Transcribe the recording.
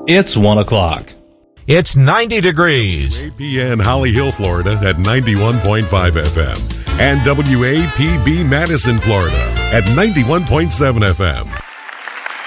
It's 1 o'clock. It's 90 degrees. APN Holly Hill, Florida at 91.5 FM. And WAPB Madison, Florida at 91.7 FM.